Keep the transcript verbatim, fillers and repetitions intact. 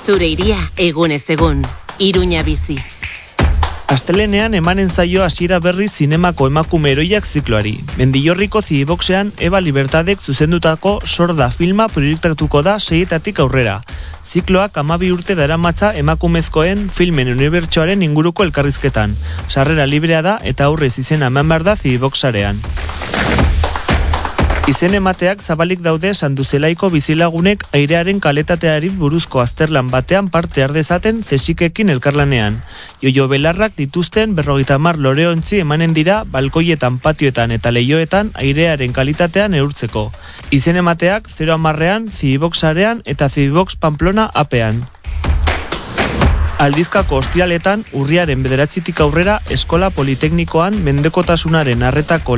Zure iria egunez egun. Iruña bizi. Astelenean emanen zaio hasiera berri zinemako emakume heroiak zikloari. Mendillorriko Zibiboxean Eba Libertadek zuzendutako Sorda filma proiektatuko da seietatik aurrera. Zikloak hamabi urte daramatza emakumezkoen filmen unibertsoaren inguruko elkarrizketan. Sarrera librea da eta aurrez izena eman behar da Zibiboxarean. Izen emateak zabalik daude Sanduzelaiko bizilagunek airearen kalitateari buruzko azterlan batean parte hardezaten zesikekin elkarlanean. Jojo belarrak dituzten berrogeita hamar loreontzi emanen dira balkoietan, patioetan eta leioetan airearen kalitatean neurtzeko. Izen emateak zero hamarrean, Zibiboxarean eta Zibibox Pamplona apean. Aldizkako ostiraletan urriaren bederatzitik aurrera Eskola Politeknikoan mendekotasunaren arretako